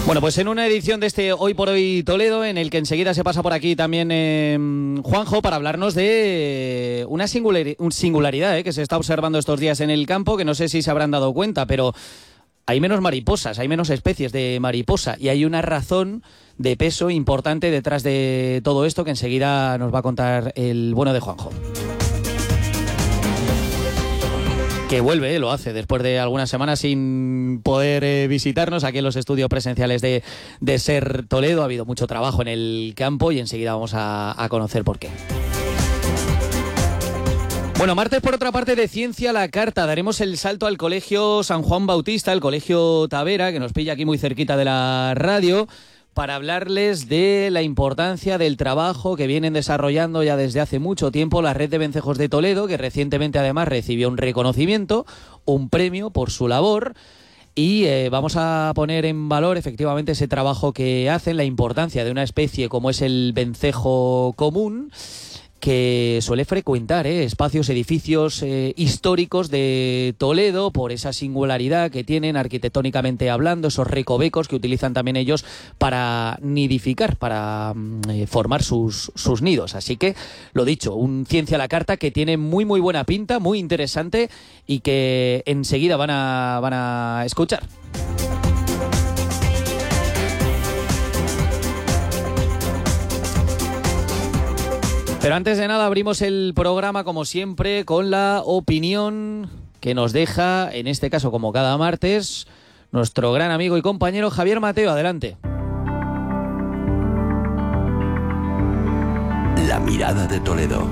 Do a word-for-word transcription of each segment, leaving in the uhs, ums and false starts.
Bueno, pues en una edición de este Hoy por Hoy Toledo, en el que enseguida se pasa por aquí también eh, Juanjo para hablarnos de una singulari- singularidad eh, que se está observando estos días en el campo, que no sé si se habrán dado cuenta, pero hay menos mariposas, hay menos especies de mariposa y hay una razón de peso importante detrás de todo esto que enseguida nos va a contar el bueno de Juanjo. Que vuelve, lo hace, después de algunas semanas sin poder eh, visitarnos aquí en los estudios presenciales de, de SER Toledo. Ha habido mucho trabajo en el campo y enseguida vamos a, a conocer por qué. Bueno, martes por otra parte de Ciencia a la Carta. Daremos el salto al Colegio San Juan Bautista, el Colegio Tavera, que nos pilla aquí muy cerquita de la radio, para hablarles de la importancia del trabajo que vienen desarrollando ya desde hace mucho tiempo la Red de Vencejos de Toledo, que recientemente además recibió un reconocimiento, un premio por su labor, y eh, vamos a poner en valor efectivamente ese trabajo que hacen, la importancia de una especie como es el vencejo común, que suele frecuentar eh, espacios, edificios eh, históricos de Toledo por esa singularidad que tienen arquitectónicamente hablando, esos recovecos que utilizan también ellos para nidificar, para eh, formar sus, sus nidos. Así que, lo dicho, un Ciencia a la Carta que tiene muy muy buena pinta, muy interesante y que enseguida van a, van a escuchar. Pero antes de nada abrimos el programa como siempre con la opinión que nos deja, en este caso como cada martes, nuestro gran amigo y compañero Javier Mateo. Adelante. La mirada de Toledo.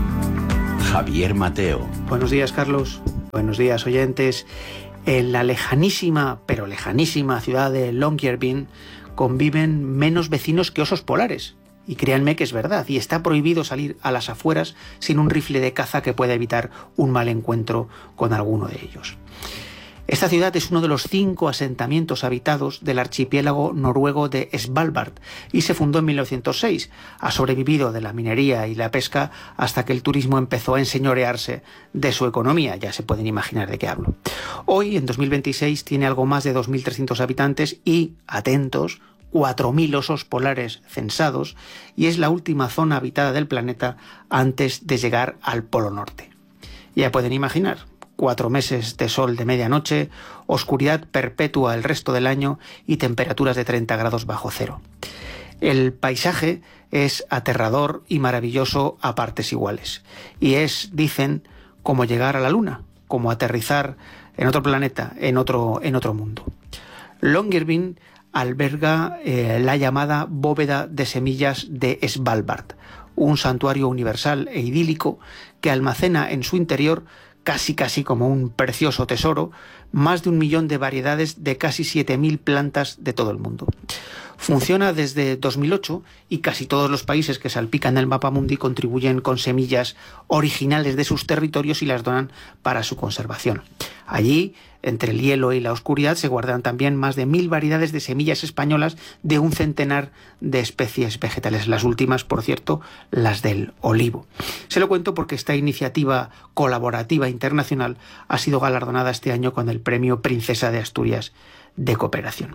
Javier Mateo. Buenos días, Carlos. Buenos días, oyentes. En la lejanísima, pero lejanísima ciudad de Longyearbyen conviven menos vecinos que osos polares. Y créanme que es verdad, y está prohibido salir a las afueras sin un rifle de caza que pueda evitar un mal encuentro con alguno de ellos. Esta ciudad es uno de los cinco asentamientos habitados del archipiélago noruego de Svalbard y se fundó en mil novecientos seis. Ha sobrevivido de la minería y la pesca hasta que el turismo empezó a enseñorearse de su economía. Ya se pueden imaginar de qué hablo. Hoy, en dos mil veintiséis, tiene algo más de dos mil trescientos habitantes y, atentos, cuatro mil osos polares censados, y es la última zona habitada del planeta antes de llegar al Polo Norte. Ya pueden imaginar, cuatro meses de sol de medianoche, oscuridad perpetua el resto del año y temperaturas de treinta grados bajo cero. El paisaje es aterrador y maravilloso a partes iguales. Y es, dicen, como llegar a la luna, como aterrizar en otro planeta, en otro, en otro mundo. Longyearbyen alberga eh, la llamada bóveda de semillas de Svalbard, un santuario universal e idílico que almacena en su interior, casi casi como un precioso tesoro, más de un millón de variedades de casi siete mil plantas de todo el mundo. Funciona desde dos mil ocho y casi todos los países que salpican el mapamundi contribuyen con semillas originales de sus territorios y las donan para su conservación. Allí, entre el hielo y la oscuridad, se guardan también más de mil variedades de semillas españolas de un centenar de especies vegetales. Las últimas, por cierto, las del olivo. Se lo cuento porque esta iniciativa colaborativa internacional ha sido galardonada este año con el Premio Princesa de Asturias de Cooperación.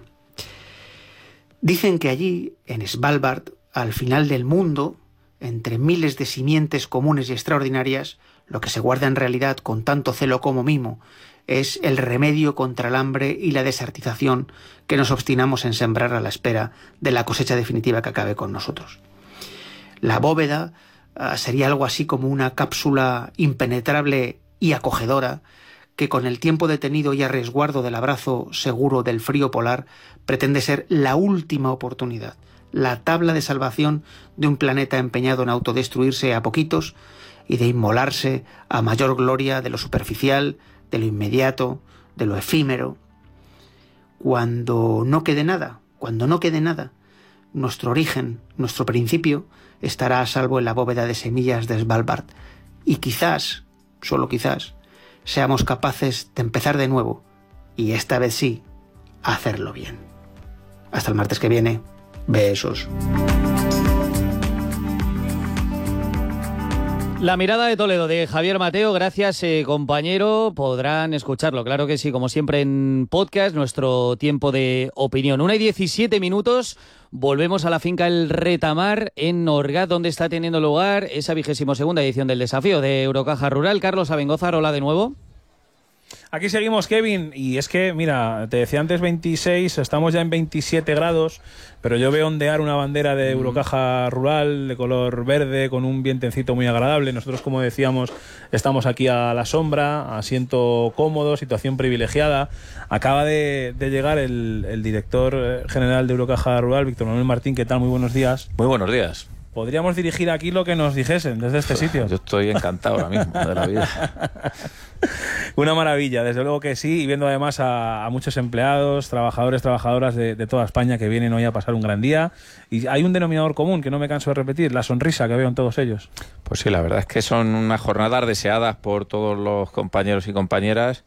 Dicen que allí, en Svalbard, al final del mundo, entre miles de simientes comunes y extraordinarias, lo que se guarda en realidad con tanto celo como mimo es el remedio contra el hambre y la desertización que nos obstinamos en sembrar a la espera de la cosecha definitiva que acabe con nosotros. La bóveda uh, sería algo así como una cápsula impenetrable y acogedora que, con el tiempo detenido y a resguardo del abrazo seguro del frío polar, pretende ser la última oportunidad, la tabla de salvación de un planeta empeñado en autodestruirse a poquitos y de inmolarse a mayor gloria de lo superficial, de lo inmediato, de lo efímero. Cuando no quede nada, cuando no quede nada, nuestro origen, nuestro principio, estará a salvo en la bóveda de semillas de Svalbard. Y quizás, solo quizás, seamos capaces de empezar de nuevo, y esta vez sí, hacerlo bien. Hasta el martes que viene. Besos. La mirada de Toledo de Javier Mateo, gracias eh, compañero, podrán escucharlo, claro que sí, como siempre en podcast, nuestro tiempo de opinión. Una y diecisiete minutos, volvemos a la finca El Retamar en Orgaz, donde está teniendo lugar esa vigésimo segunda edición del desafío de Eurocaja Rural. Carlos Abengózar, hola de nuevo. Aquí seguimos, Kevin, y es que, mira, te decía antes veintiséis, estamos ya en veintisiete grados, pero yo veo ondear una bandera de Eurocaja Rural de color verde con un vientecito muy agradable. Nosotros, como decíamos, estamos aquí a la sombra, asiento cómodo, situación privilegiada. Acaba de, de llegar el, el director general de Eurocaja Rural, Víctor Manuel Martín. ¿Qué tal? Muy buenos días. Muy buenos días. Podríamos dirigir aquí lo que nos dijesen desde este sitio. Yo estoy encantado ahora mismo de la vida. Una maravilla, desde luego que sí, y viendo además a, a muchos empleados, trabajadores, trabajadoras de, de toda España que vienen hoy a pasar un gran día. Y hay un denominador común que no me canso de repetir, la sonrisa que veo en todos ellos. Pues sí, la verdad es que son unas jornadas deseadas por todos los compañeros y compañeras.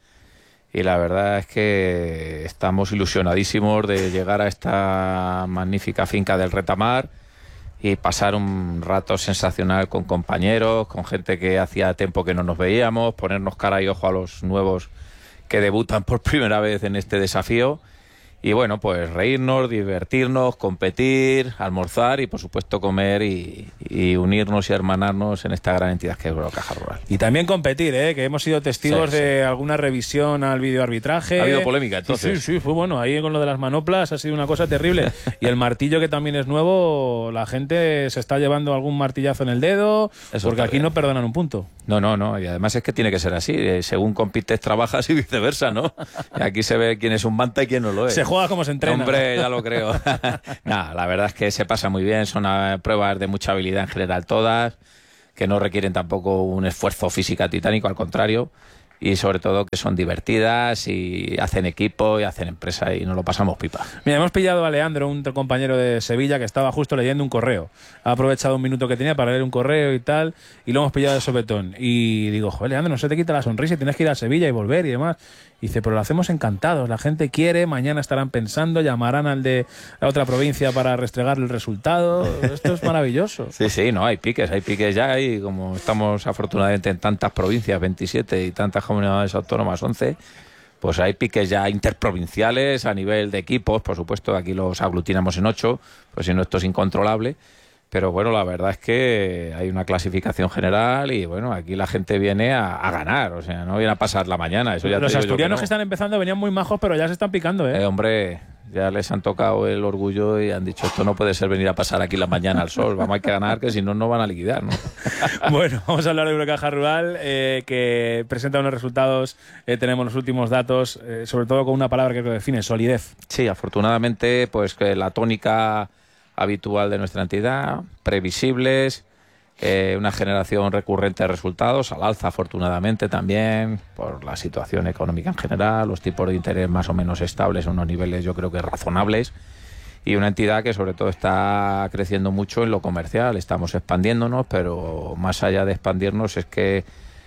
Y la verdad es que estamos ilusionadísimos de llegar a esta magnífica finca del Retamar y pasar un rato sensacional con compañeros, con gente que hacía tiempo que no nos veíamos, ponernos cara y ojo a los nuevos que debutan por primera vez en este desafío. Y bueno, pues reírnos, divertirnos, competir, almorzar y por supuesto comer y, y unirnos y hermanarnos en esta gran entidad que es Eurocaja Rural. Y también competir, ¿eh? Que hemos sido testigos sí, de sí. alguna revisión al videoarbitraje. Ha habido polémica entonces. Sí, sí, fue bueno. Ahí con lo de las manoplas ha sido una cosa terrible. Y el martillo, que también es nuevo, la gente se está llevando algún martillazo en el dedo, Eso porque aquí bien. No perdonan un punto. No, no, no. Y además es que tiene que ser así. Según compites, trabajas y viceversa, ¿no? Y aquí se ve quién es un manta y quién no lo es. Se juega como se entrena. Hombre, ya lo creo. Nah, la verdad es que se pasa muy bien. Son pruebas de mucha habilidad en general todas, que no requieren tampoco un esfuerzo físico titánico, al contrario. Y sobre todo que son divertidas y hacen equipo y hacen empresa y nos lo pasamos pipa. Mira, hemos pillado a Leandro, un compañero de Sevilla que estaba justo leyendo un correo. Ha aprovechado un minuto que tenía para leer un correo y tal, y lo hemos pillado de sopetón. Y digo, joder, Leandro, no se te quita la sonrisa y tienes que ir a Sevilla y volver y demás. Y dice, pero lo hacemos encantados, la gente quiere, mañana estarán pensando, llamarán al de la otra provincia para restregarle el resultado. Esto es maravilloso. Sí, sí, no, hay piques, hay piques ya, y como estamos afortunadamente en tantas provincias, veintisiete, y tantas comunidades autónomas, once, pues hay piques ya interprovinciales a nivel de equipos. Por supuesto, aquí los aglutinamos en ocho, pues si no esto es incontrolable. Pero bueno, la verdad es que hay una clasificación general y bueno, aquí la gente viene a, a ganar, o sea, no viene a pasar la mañana. Eso ya Los te digo asturianos yo que, no. que están empezando venían muy majos, pero ya se están picando, ¿eh? Eh, hombre, ya les han tocado el orgullo y han dicho, esto no puede ser venir a pasar aquí la mañana al sol, vamos a que ganar, que si no, no van a liquidar, ¿no? Bueno, vamos a hablar de Eurocaja Rural, eh, que presenta unos resultados, eh, tenemos los últimos datos, eh, sobre todo con una palabra que lo define, solidez. Sí, afortunadamente, pues que la tónica habitual de nuestra entidad, previsibles, eh, una generación recurrente de resultados, al alza afortunadamente también, por la situación económica en general, los tipos de interés más o menos estables, a unos niveles yo creo que razonables, y una entidad que sobre todo está creciendo mucho en lo comercial. Estamos expandiéndonos, pero más allá de expandirnos es que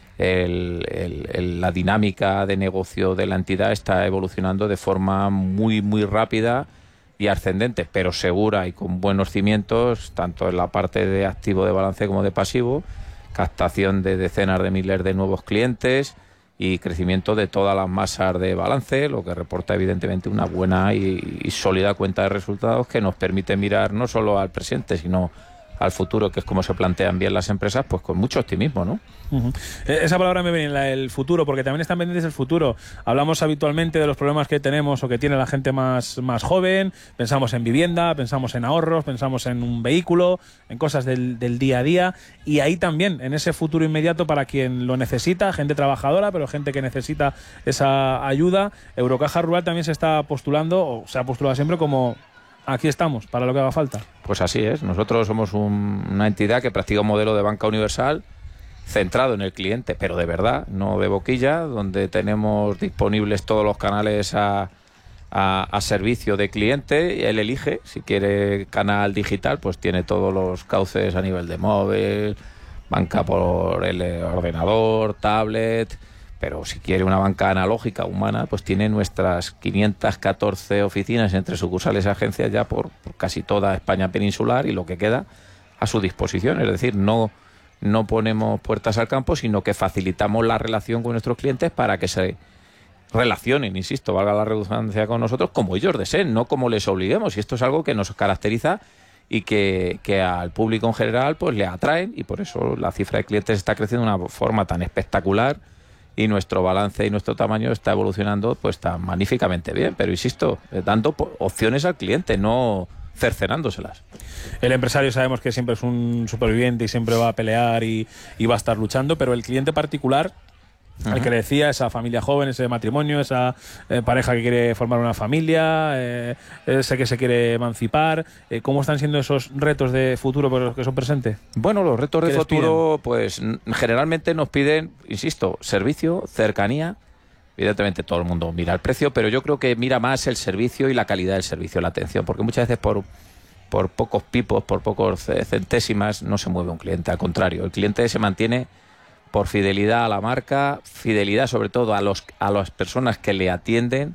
el, el, el, la dinámica de negocio de la entidad está evolucionando de forma muy, muy rápida y ascendente, pero segura y con buenos cimientos, tanto en la parte de activo de balance como de pasivo, captación de decenas de miles de nuevos clientes y crecimiento de todas las masas de balance, lo que reporta evidentemente una buena y, y sólida cuenta de resultados que nos permite mirar no solo al presente, sino al futuro, que es como se plantean bien las empresas, pues con mucho optimismo, ¿no? Uh-huh. Esa palabra me viene, la, el futuro, porque también están pendientes del futuro. Hablamos habitualmente de los problemas que tenemos o que tiene la gente más, más joven, pensamos en vivienda, pensamos en ahorros, pensamos en un vehículo, en cosas del, del día a día, y ahí también, en ese futuro inmediato para quien lo necesita, gente trabajadora, pero gente que necesita esa ayuda, Eurocaja Rural también se está postulando, o se ha postulado siempre como... Aquí estamos, para lo que haga falta. Pues así es. Nosotros somos un, una entidad que practica un modelo de banca universal centrado en el cliente, pero de verdad, no de boquilla, donde tenemos disponibles todos los canales a, a, a servicio de cliente. Él elige, si quiere canal digital, pues tiene todos los cauces a nivel de móvil, banca por el ordenador, tablet... Pero si quiere una banca analógica, humana, pues tiene nuestras quinientas catorce oficinas entre sucursales y agencias ya por, por casi toda España peninsular y lo que queda a su disposición. Es decir, no, no ponemos puertas al campo, sino que facilitamos la relación con nuestros clientes para que se relacionen, insisto, valga la redundancia, con nosotros como ellos deseen, no como les obliguemos. Y esto es algo que nos caracteriza y que, que al público en general pues le atraen, y por eso la cifra de clientes está creciendo de una forma tan espectacular y nuestro balance y nuestro tamaño está evolucionando pues tan magníficamente bien. Pero insisto, dando opciones al cliente, no cercenándoselas. El empresario sabemos que siempre es un superviviente y siempre va a pelear y, y va a estar luchando, pero el cliente particular, el que le decía, esa familia joven, ese matrimonio, esa eh, pareja que quiere formar una familia, eh, ese que se quiere emancipar, eh, ¿cómo están siendo esos retos de futuro por los que son presentes? Bueno, los retos de futuro, piden? pues generalmente nos piden, insisto, servicio, cercanía. Evidentemente todo el mundo mira el precio, pero yo creo que mira más el servicio y la calidad del servicio, la atención, porque muchas veces por, por pocos pipos, por pocos centésimas no se mueve un cliente. Al contrario, el cliente se mantiene por fidelidad a la marca, fidelidad sobre todo a, los, a las personas que le atienden,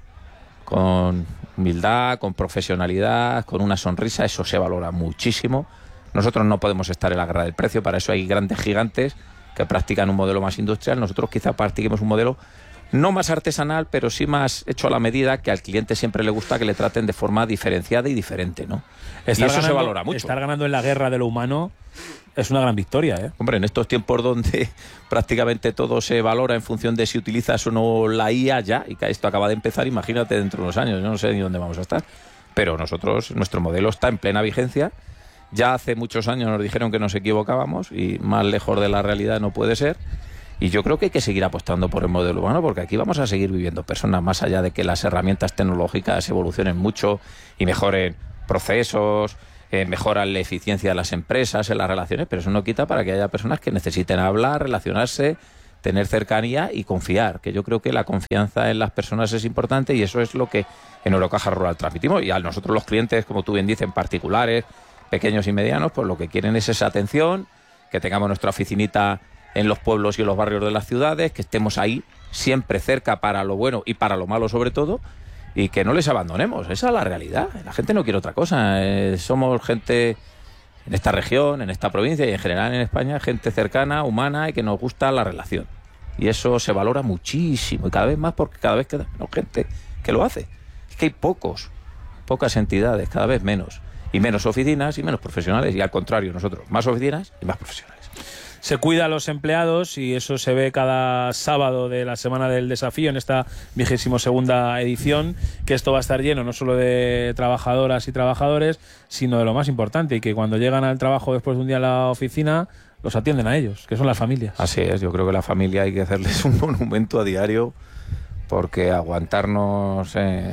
con humildad, con profesionalidad, con una sonrisa. Eso se valora muchísimo. Nosotros no podemos estar en la guerra del precio, para eso hay grandes gigantes que practican un modelo más industrial. Nosotros quizá practiquemos un modelo no más artesanal, pero sí más hecho a la medida, que al cliente siempre le gusta que le traten de forma diferenciada y diferente, ¿no? Estar y eso ganando, se valora mucho. Estar ganando en la guerra de lo humano es una gran victoria, ¿eh? Hombre, en estos tiempos donde prácticamente todo se valora en función de si utilizas o no la I A ya, y que esto acaba de empezar, imagínate dentro de unos años, yo no sé ni dónde vamos a estar. Pero nosotros, nuestro modelo está en plena vigencia. Ya hace muchos años nos dijeron que nos equivocábamos y más lejos de la realidad no puede ser. Y yo creo que hay que seguir apostando por el modelo humano, porque aquí vamos a seguir viviendo personas, más allá de que las herramientas tecnológicas evolucionen mucho y mejoren procesos, eh, mejoran la eficiencia de las empresas, en las relaciones, pero eso no quita para que haya personas que necesiten hablar, relacionarse, tener cercanía y confiar, que yo creo que la confianza en las personas es importante, y eso es lo que en Eurocaja Rural transmitimos. Y a nosotros los clientes, como tú bien dices, particulares, pequeños y medianos, pues lo que quieren es esa atención, que tengamos nuestra oficinita en los pueblos y en los barrios de las ciudades, que estemos ahí siempre cerca para lo bueno y para lo malo sobre todo, y que no les abandonemos. Esa es la realidad. La gente no quiere otra cosa. Eh, somos gente en esta región, en esta provincia y en general en España, gente cercana, humana y que nos gusta la relación. Y eso se valora muchísimo, y cada vez más, porque cada vez queda menos gente que lo hace. Es que hay pocos, pocas entidades, cada vez menos. Y menos oficinas y menos profesionales. Y al contrario, nosotros, más oficinas y más profesionales. Se cuida a los empleados, y eso se ve cada sábado de la Semana del Desafío, en esta vigésimo segunda edición, que esto va a estar lleno no solo de trabajadoras y trabajadores, sino de lo más importante, y que cuando llegan al trabajo después de un día en la oficina, los atienden a ellos, que son las familias. Así es, yo creo que la familia hay que hacerles un monumento a diario, porque aguantarnos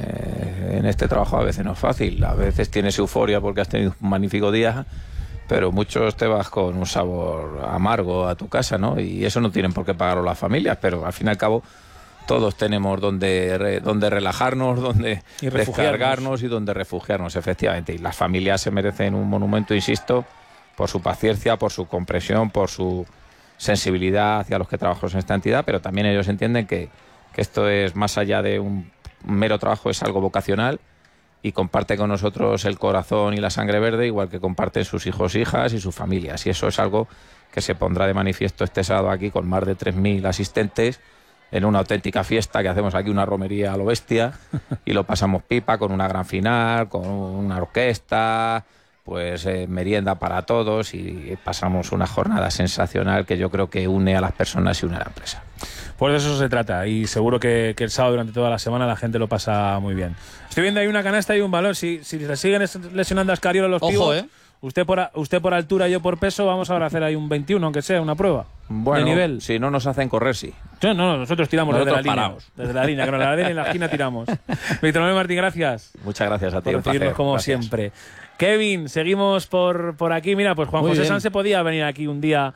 eh, en este trabajo a veces no es fácil. A veces tienes euforia porque has tenido un magnífico día, pero muchos te vas con un sabor amargo a tu casa, ¿no? Y eso no tienen por qué pagarlo las familias, pero al fin y al cabo todos tenemos donde, re, donde relajarnos, donde y descargarnos y donde refugiarnos, efectivamente. Y las familias se merecen un monumento, insisto, por su paciencia, por su comprensión, por su sensibilidad hacia los que trabajamos en esta entidad, pero también ellos entienden que, que esto es más allá de un mero trabajo, es algo vocacional, y comparte con nosotros el corazón y la sangre verde, igual que comparten sus hijos, hijas y sus familias. Y eso es algo que se pondrá de manifiesto este sábado aquí, con más de tres mil asistentes, en una auténtica fiesta que hacemos aquí, una romería a lo bestia, y lo pasamos pipa, con una gran final, con una orquesta, pues eh, merienda para todos, y pasamos una jornada sensacional que yo creo que une a las personas y une a la empresa. Pues de eso se trata, y seguro que, que el sábado durante toda la semana la gente lo pasa muy bien. Estoy viendo ahí una canasta y un balón. Si, si se siguen lesionando a Escariolo los pivots, ¿eh? usted, por, usted por altura, yo por peso, vamos ahora a hacer ahí un veintiuno, aunque sea una prueba bueno, de nivel. Si no nos hacen correr, sí. No, no, nosotros tiramos nosotros desde la paramos. línea. Desde la línea, que nos la den en la esquina tiramos. Víctor Manuel Martín, gracias. Muchas gracias a ti, por un placer. como gracias. siempre. Kevin, seguimos por, por aquí. Mira, pues Juan Muy José bien. Sanz se podía venir aquí un día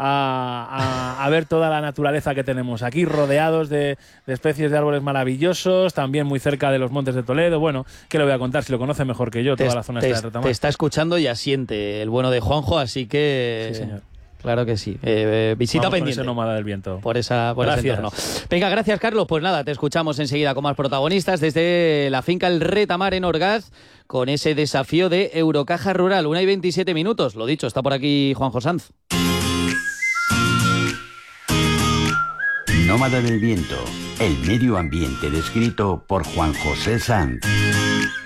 a, a, a ver toda la naturaleza que tenemos aquí, rodeados de, de especies de árboles maravillosos, también muy cerca de los Montes de Toledo. Bueno, ¿qué le voy a contar si lo conoce mejor que yo, toda te, la zona te, esta de Retamar? Te está escuchando y asiente el bueno de Juanjo, así que... Sí, señor. Claro que sí. Eh, visita Vamos pendiente. con ese nómada del viento. Por, esa, por ese Gracias. entorno. Venga, gracias, Carlos. Pues nada, te escuchamos enseguida con más protagonistas desde la finca El Retamar en Orgaz, con ese desafío de Eurocaja Rural. una y veintisiete minutos. Lo dicho, está por aquí Juanjo Sanz. Nómada del viento, el medio ambiente descrito por Juan José Sanz.